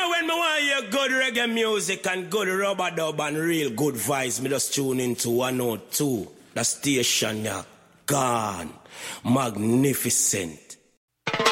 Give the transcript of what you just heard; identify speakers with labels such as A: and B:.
A: know when me want hear good reggae music and good rubber dub and real good vibes, me just tune into 102. The station, yeah. Gone. Magnificent.